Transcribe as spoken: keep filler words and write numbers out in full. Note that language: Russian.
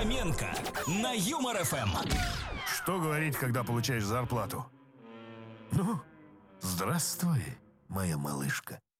Фоменко на Юмор эф эм. Что говорить, когда получаешь зарплату? Ну, здравствуй, моя малышка.